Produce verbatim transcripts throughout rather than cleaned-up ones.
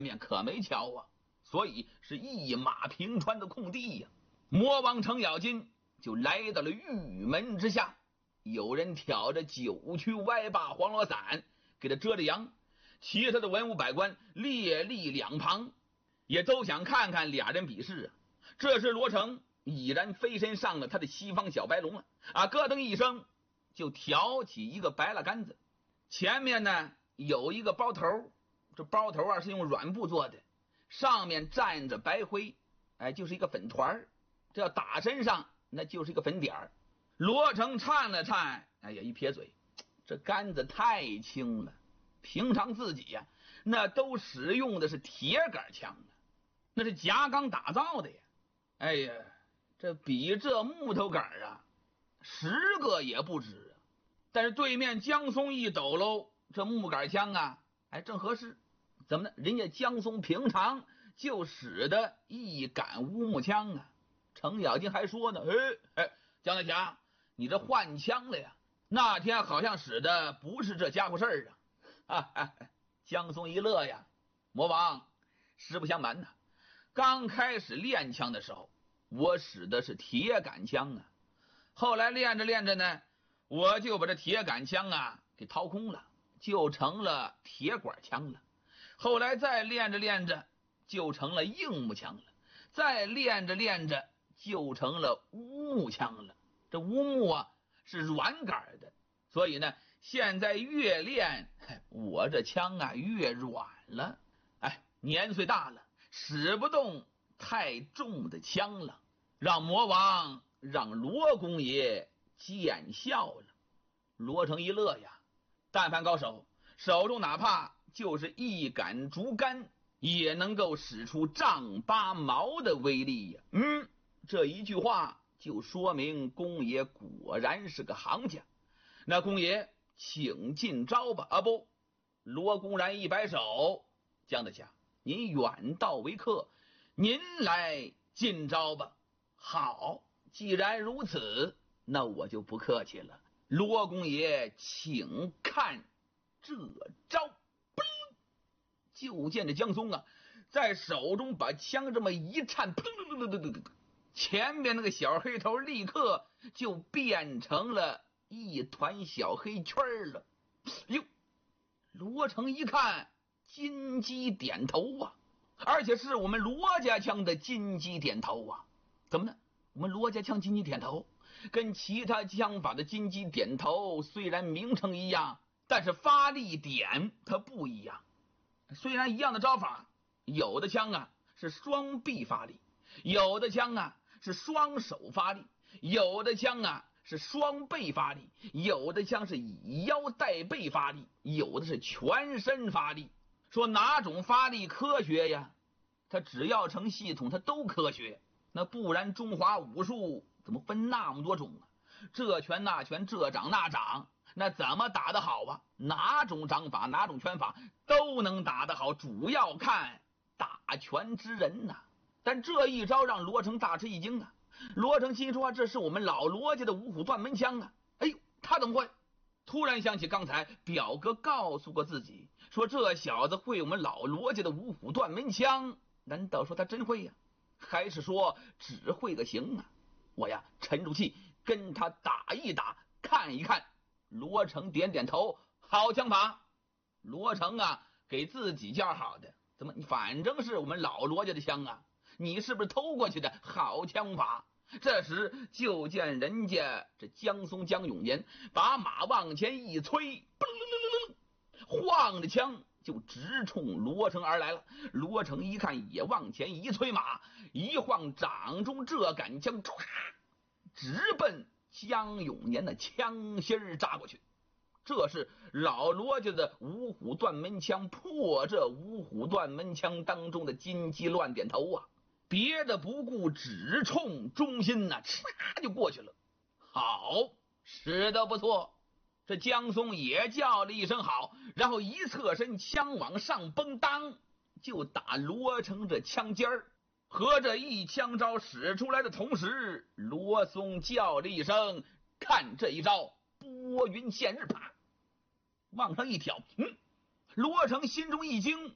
面可没瞧啊，所以是一马平川的空地呀、啊。魔王程咬金就来到了玉门之下，有人挑着九曲歪把黄罗伞给他遮着阳，其他的文武百官列立两旁，也都想看看俩人比试啊。这时罗成已然飞身上了他的西方小白龙了啊！咯噔一声就挑起一个白蜡杆子，前面呢有一个包头，这包头啊是用软布做的，上面站着白灰，哎，就是一个粉团，这要打身上那就是一个粉点儿。罗成颤了颤，哎呀，一撇嘴，这杆子太轻了，平常自己呀、啊、那都使用的是铁杆枪啊，那是夹钢打造的呀。哎呀，这比这木头杆啊十个也不止啊。但是对面江松一抖搂，这木杆枪啊还正合适。怎么呢？人家江松平常就使的一杆乌木枪啊。程咬金还说呢，哎哎，江大侠，你这换枪了呀？那天好像使的不是这家伙事儿啊！哈哈，江松一乐呀，魔王，实不相瞒呐，刚开始练枪的时候，我使的是铁杆枪啊。后来练着练着呢，我就把这铁杆枪啊给掏空了，就成了铁管枪了。后来再练着练着，就成了硬木枪了。再练着练着，就成了乌木枪了。这乌木啊是软杆的，所以呢，现在越练，我这枪啊越软了。哎，年岁大了，使不动太重的枪了，让魔王让罗公爷见笑了。罗成一乐呀，但凡高手手中哪怕就是一杆竹竿，也能够使出丈八矛的威力呀。嗯，这一句话就说明公爷果然是个行家。那公爷请进招吧。啊不，罗公然一摆手，江大侠，您远道为客，您来进招吧。好，既然如此，那我就不客气了。罗公爷请看这招。就见这江松啊在手中把枪这么一颤，前面那个小黑头立刻就变成了一团小黑圈了。哟，罗成一看，金鸡点头啊，而且是我们罗家枪的金鸡点头啊。怎么呢？我们罗家枪金鸡点头跟其他枪法的金鸡点头虽然名称一样，但是发力点它不一样。虽然一样的招法，有的枪啊是双臂发力，有的枪啊是双手发力，有的枪啊是双背发力，有的枪是以腰带背发力，有的是全身发力。说哪种发力科学呀？它只要成系统，它都科学。那不然中华武术怎么分那么多种啊？这拳那拳，这掌那掌，那怎么打得好啊？哪种掌法哪种拳法都能打得好，主要看打拳之人呐、啊。但这一招让罗成大吃一惊啊！罗成心说，这是我们老罗家的五虎断门枪啊！哎呦，他怎么会？突然想起刚才表哥告诉过自己，说这小子会我们老罗家的五虎断门枪，难道说他真会呀、啊？还是说只会个行啊？我呀沉住气跟他打一打看一看。罗成点点头，好枪法。罗成啊给自己叫好的，怎么你反正是我们老罗家的枪啊，你是不是偷过去的？好枪法。这时就见人家这江松江永年把马往前一催，晃着枪就直冲罗成而来了。罗成一看也往前一催马，一晃掌中这杆枪直奔江永年的枪心扎过去。这是老罗家的五虎断门枪破这五虎断门枪当中的金鸡乱点头啊，别的不顾，只冲中心呐、啊，唰就过去了。好，使得不错。这江松也叫了一声好，然后一侧身，枪往上崩，当就打罗成这枪尖儿。和这一枪招使出来的同时，罗松叫了一声，看这一招拨云见日，啪往上一挑。嗯，罗成心中一惊，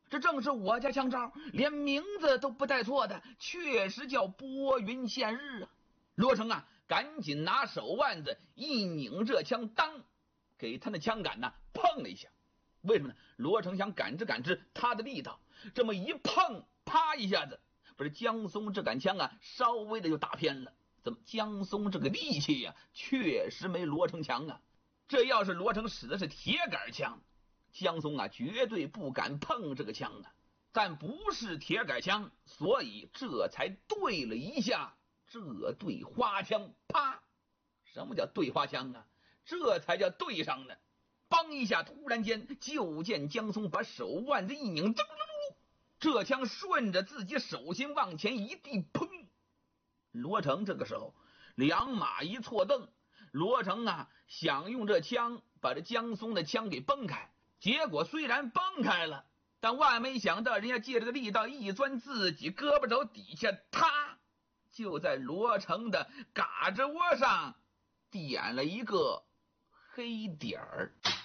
这正是我家枪招，连名字都不带错的，确实叫拨云见日啊！罗成啊，赶紧拿手腕子一拧这枪，当给他那枪杆呢碰了一下。为什么呢？罗成想感知感知他的力道，这么一碰，啪一下子，不是江松这杆枪啊，稍微的就打偏了。怎么江松这个力气呀、啊，确实没罗成强啊！这要是罗成使的是铁杆枪，江松啊绝对不敢碰这个枪啊。但不是铁杆枪，所以这才对了一下。这对花枪，啪！什么叫对花枪啊？这才叫对上呢。梆一下，突然间就见江松把手腕子一拧，这枪顺着自己手心往前一递，砰！罗成这个时候两马一错蹬，罗成啊想用这枪把这江松的枪给崩开，结果虽然崩开了，但万没想到人家借这个力道一钻自己胳膊肘底下，他就在罗成的嘎吱窝上点了一个黑点儿。